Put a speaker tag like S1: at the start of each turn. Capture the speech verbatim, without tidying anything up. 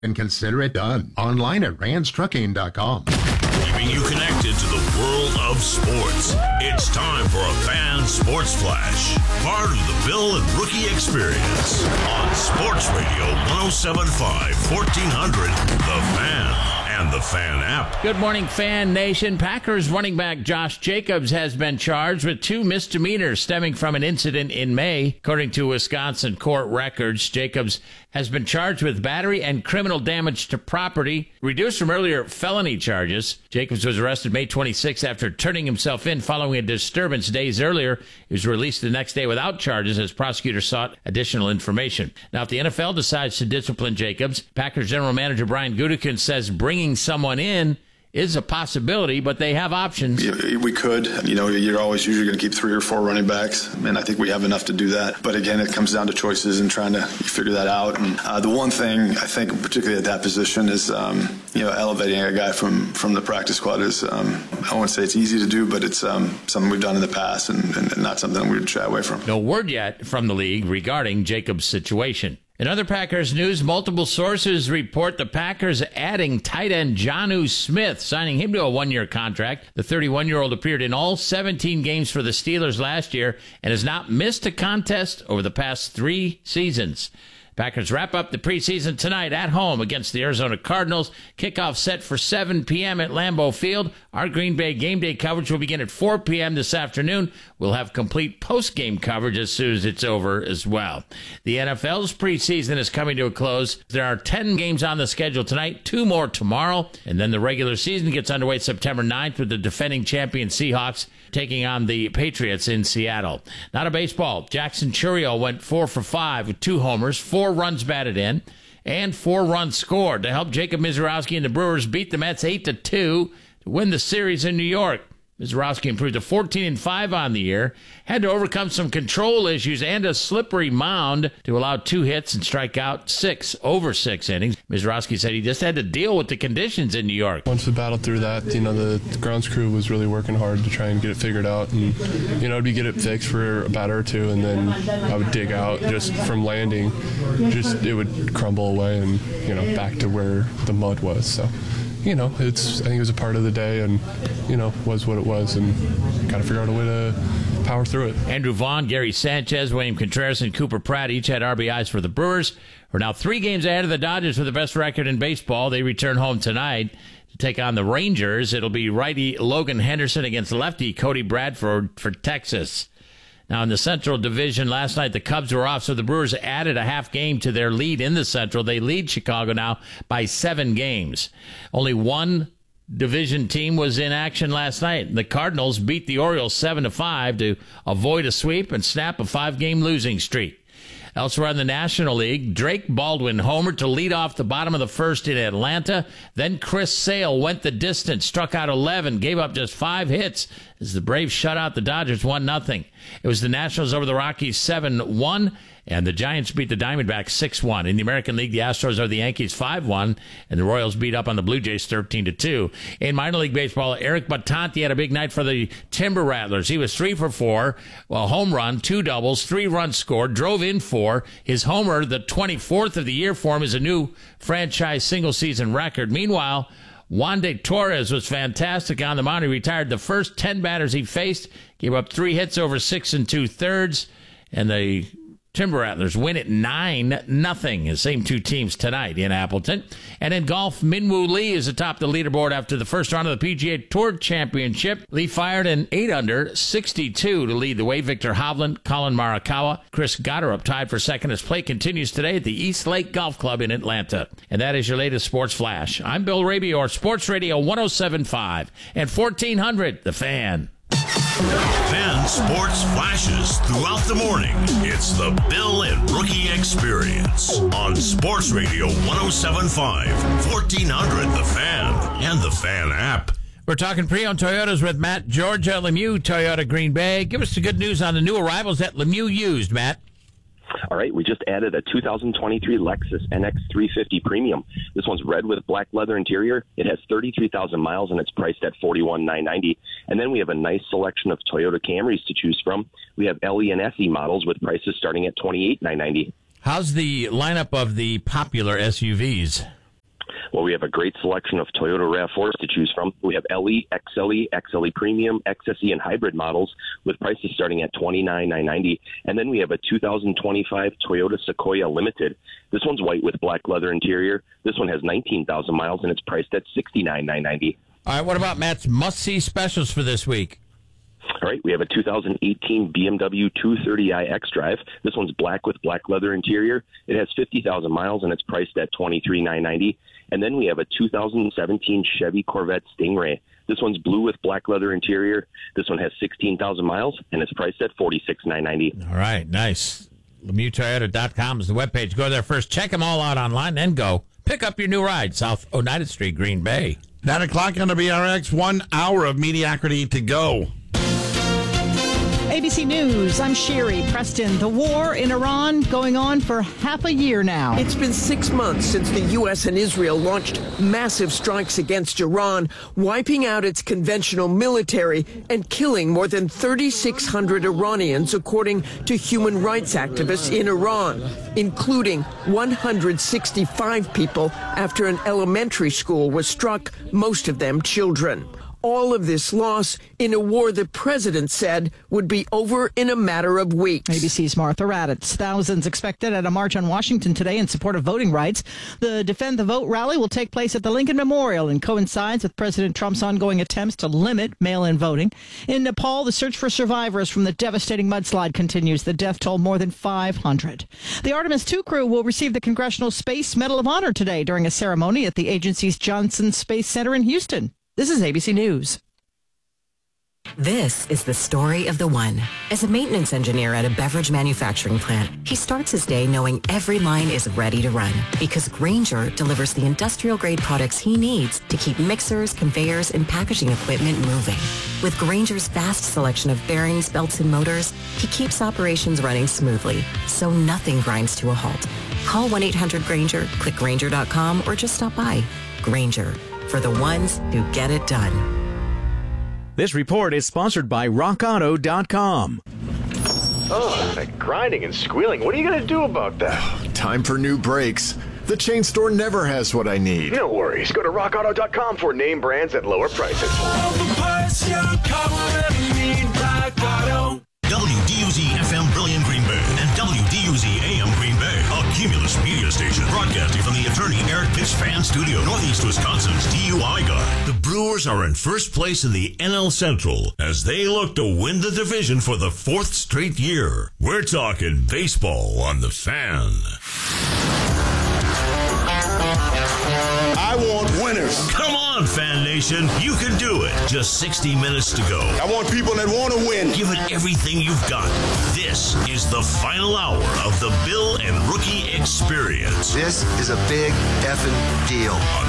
S1: and consider it done. Online at rans trucking dot com.
S2: Keeping you connected to the world of sports. It's time for a Fan Sports Flash, part of the Bill and Rookie Experience on Sports Radio one oh seven point five, fourteen hundred, The Fan. And the Fan app.
S3: Good morning, Fan Nation. Packers running back Josh Jacobs has been charged with two misdemeanors stemming from an incident in May. According to Wisconsin court records, Jacobs has been charged with battery and criminal damage to property, reduced from earlier felony charges. Jacobs was arrested May twenty-sixth after turning himself in following a disturbance days earlier. He was released the next day without charges as prosecutors sought additional information. Now, if the N F L decides to discipline Jacobs, Packers general manager Brian Gutekunst says bringing someone in is a possibility, but they have options.
S4: Yeah, we could. You know, you're always usually going to keep three or four running backs, and I think we have enough to do that. But again, it comes down to choices and trying to figure that out. And uh, the one thing I think, particularly at that position, is um, you know, elevating a guy from, from the practice squad is, um, I won't say it's easy to do, but it's um, something we've done in the past and, and not something we would shy away from.
S3: No word yet from the league regarding Jacobs' situation. In other Packers news, multiple sources report the Packers adding tight end Jonnu Smith, signing him to a one-year contract. The thirty-one-year-old appeared in all seventeen games for the Steelers last year and has not missed a contest over the past three seasons. Packers wrap up the preseason tonight at home against the Arizona Cardinals. Kickoff set for seven p.m. at Lambeau Field. Our Green Bay game day coverage will begin at four p.m. this afternoon. We'll have complete post-game coverage as soon as it's over as well. The N F L's preseason is coming to a close. There are ten games on the schedule tonight, two more tomorrow, and then the regular season gets underway September ninth with the defending champion Seahawks taking on the Patriots in Seattle. Not a baseball. Jackson Chourio went four for five with two homers, four runs batted in, and four runs scored to help Jacob Misiorowski and the Brewers beat the Mets eight to two to win the series in New York. Misiorowski improved to fourteen and five on the year, had to overcome some control issues and a slippery mound to allow two hits and strike out six over six innings. Misiorowski said he just had to deal with the conditions in New York.
S5: Once we battled through that, you know, the, the grounds crew was really working hard to try and get it figured out, and, you know, it'd get it fixed for a batter or two, and then I would dig out just from landing, just it would crumble away and, you know, back to where the mud was, so. You know, it's. I think it was a part of the day, and you know, was what it was, and got to figure out a way to power through it.
S3: Andrew Vaughn, Gary Sanchez, William Contreras, and Cooper Pratt each had R B Is for the Brewers. We're now three games ahead of the Dodgers with the best record in baseball. They return home tonight to take on the Rangers. It'll be righty Logan Henderson against lefty Cody Bradford for Texas. Now, in the Central Division, last night the Cubs were off, so the Brewers added a half game to their lead in the Central. They lead Chicago now by seven games. Only one division team was in action last night. The Cardinals beat the Orioles seven to five to avoid a sweep and snap a five-game losing streak. Elsewhere in the National League, Drake Baldwin homered to lead off the bottom of the first in Atlanta. Then Chris Sale went the distance, struck out eleven, gave up just five hits as the Braves shut out the Dodgers one nothing. It was the Nationals over the Rockies seven one, and the Giants beat the Diamondbacks six one. In the American League, the Astros over the Yankees five one, and the Royals beat up on the Blue Jays thirteen to two. In minor league baseball, Eric Batanti had a big night for the Timber Rattlers. He was three for four, well, home run, two doubles, three runs scored, drove in four. His homer, the twenty-fourth of the year for him, is a new franchise single-season record. Meanwhile, Wander Torres was fantastic on the mound. He retired the first ten batters he faced, gave up three hits over six and two-thirds, and the Timber Rattlers win at nine nothing. The same two teams tonight in Appleton. And in golf, Minwoo Lee is atop the leaderboard after the first round of the P G A Tour Championship. Lee fired an eight under sixty-two to lead the way. Victor Hovland, Colin Morikawa, Chris Gotterup tied for second as play continues today at the East Lake Golf Club in Atlanta. And that is your latest Sports Flash. I'm Bill Raby, your Sports Radio one oh seven point five and fourteen hundred, The Fan.
S2: Fan Sports Flashes throughout the morning. It's the Bill and Rookie Experience on Sports Radio one oh seven point five, fourteen hundred, The Fan, and the Fan app.
S3: We're talking pre-owned Toyotas with Matt Georgia, Lemieux Toyota Green Bay. Give us the good news on the new arrivals at Lemieux Used, Matt.
S6: All right, we just added a two thousand twenty-three Lexus N X three fifty Premium. This one's red with black leather interior. It has thirty-three thousand miles, and it's priced at forty-one thousand nine hundred ninety dollars. And then we have a nice selection of Toyota Camrys to choose from. We have L E and S E models with prices starting at twenty-eight thousand nine hundred ninety dollars.
S3: How's the lineup of the popular S U Vs?
S6: Well, we have a great selection of Toyota RAV fours to choose from. We have L E, X L E, X L E Premium, X S E, and hybrid models with prices starting at twenty-nine thousand nine hundred ninety dollars. And then we have a two thousand twenty-five Toyota Sequoia Limited. This one's white with black leather interior. This one has nineteen thousand miles, and it's priced at sixty-nine thousand nine hundred ninety dollars.
S3: All right, what about Matt's must-see specials for this week?
S6: All right, we have a two thousand eighteen B M W two thirty i X-Drive. This one's black with black leather interior. It has fifty thousand miles, and it's priced at twenty-three thousand nine hundred ninety dollars. And then we have a two thousand seventeen Chevy Corvette Stingray. This one's blue with black leather interior. This one has sixteen thousand miles, and it's priced at forty-six thousand nine hundred ninety dollars.
S3: All right, nice. Lemieux Toyota dot com is the webpage. Go there first. Check them all out online, then go pick up your new ride, South Oneida Street, Green Bay.
S7: nine o'clock on the B R X, one hour of mediocrity to go.
S8: A B C News, I'm Sherry Preston. The war in Iran going on for half a year now.
S9: It's been six months since the U S and Israel launched massive strikes against Iran, wiping out its conventional military and killing more than thirty-six hundred Iranians, according to human rights activists in Iran, including one hundred sixty-five people after an elementary school was struck, most of them children. All of this loss in a war the president said would be over in a matter of weeks.
S8: A B C's Martha Raddatz. Thousands expected at a march on Washington today in support of voting rights. The Defend the Vote rally will take place at the Lincoln Memorial and coincides with President Trump's ongoing attempts to limit mail-in voting. In Nepal, the search for survivors from the devastating mudslide continues. The death toll more than five hundred. The Artemis two crew will receive the Congressional Space Medal of Honor today during a ceremony at the agency's Johnson Space Center in Houston. This is A B C News.
S10: This is the story of the one. As a maintenance engineer at a beverage manufacturing plant, he starts his day knowing every line is ready to run because Grainger delivers the industrial-grade products he needs to keep mixers, conveyors, and packaging equipment moving. With Grainger's vast selection of bearings, belts, and motors, he keeps operations running smoothly, so nothing grinds to a halt. Call one eight hundred Grainger, click Grainger dot com, or just stop by. Grainger, for the ones who get it done.
S11: This report is sponsored by rock auto dot com.
S12: Oh, that grinding and squealing. What are you going to do about that?
S13: Time for new brakes. The chain store never has what I need.
S12: No worries. Go to rock auto dot com for name brands at lower prices.
S2: W D U Z F M Brilliant Green Bay and W D U Z A M Green Bay, a Cumulus media station broadcasting from the attorney Eric Pitts Fan Studio, Northeast Wisconsin's D U I guy. The Brewers are in first place in the N L Central as they look to win the division for the fourth straight year. We're talking baseball on the Fan.
S14: I want winners.
S2: Come on, Fan Nation. You can do it. Just sixty minutes to go.
S14: I want people that want to win.
S2: Give it everything you've got. This is the final hour of the Bill and Rookie Experience.
S15: This is a big effing deal.
S2: On